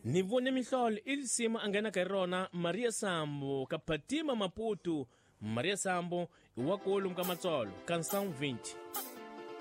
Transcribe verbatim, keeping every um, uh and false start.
Ni vone mihlolo ili sima angena ka rona Maria Sambo ka Patima Maputo. Maria Sambo iwakulu mka matsolo ka Nsang vinte.